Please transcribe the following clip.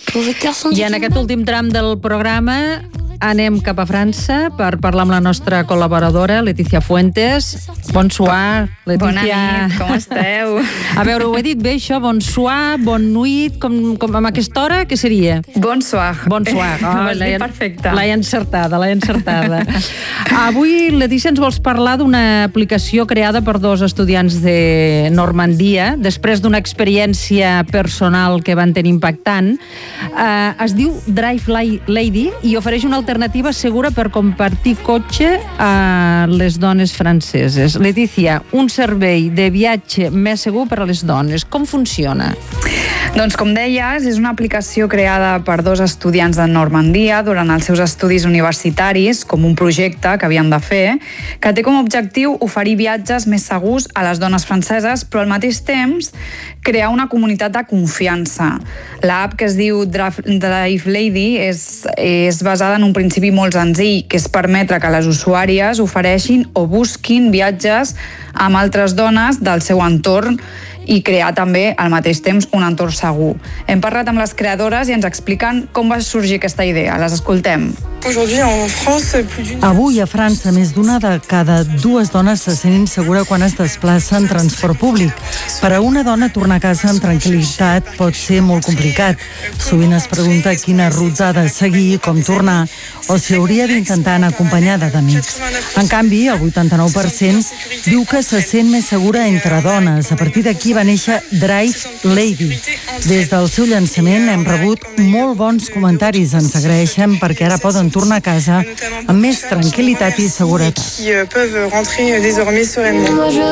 I en aquest últim tram del programa anem cap a França per parlar amb la nostra col·laboradora, Letícia Fuentes. Bonsoir, Letícia. Bona nit, com esteu? A veure, ho he dit bé, això? Bonsoir, bon nuit, com amb aquesta hora, què seria? Bonsoir. Bonsoir. Ho has dit perfecte. L'he encertada. Avui, Letícia, ens vols parlar d'una aplicació creada per dos estudiants de Normandia, després d'una experiència personal que van tenir impactant. Es diu Drive Lady i ofereix una alternativa segura per compartir cotxe a les dones franceses. Letícia, un servei de viatge més segur per a les dones. Com funciona? Doncs, com deies, és una aplicació creada per dos estudiants de Normandia durant els seus estudis universitaris, com un projecte que havien de fer, que té com a objectiu oferir viatges més segurs a les dones franceses, però al mateix temps crear una comunitat de confiança. L'app, que es diu Drive Lady, és basada en un principi molt senzill, que és permetre que les usuàries ofereixin o busquin viatges amb altres dones del seu entorn i crear també al mateix temps un entorn segur. Hem parlat amb les creadores i ens expliquen com va sorgir aquesta idea. Les escoltem. Avui a França, més d'una de cada dues dones se sent insegura quan es desplaça en transport públic. Per a una dona, tornar a casa amb tranquil·litat pot ser molt complicat. Sovint es pregunta quina ruta ha de seguir, com tornar, o si hauria d'intentar anar acompanyada d'amics. En canvi, el 89% diu que se sent més segura entre dones. A partir d'aquí va néixer Drive Lady. Des del seu llançament hem rebut molt bons comentaris. Ens agraeixen perquè ara poden tornar a casa amb més tranquil·litat i seguretat.